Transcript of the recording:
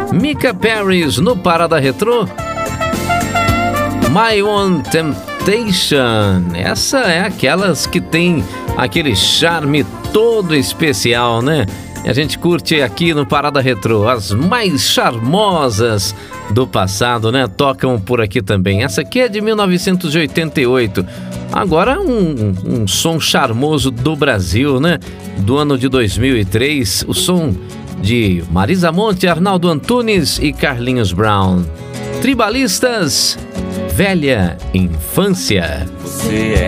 Mika Paris no Parada Retrô. My Own Temptation. Essa é aquelas que tem aquele charme todo especial, né? E a gente curte aqui no Parada Retrô. As mais charmosas do passado, né? Tocam por aqui também. Essa aqui é de 1988. Agora um som charmoso do Brasil, né? Do ano de 2003. O som de Marisa Monte, Arnaldo Antunes e Carlinhos Brown. Tribalistas, Velha Infância. Você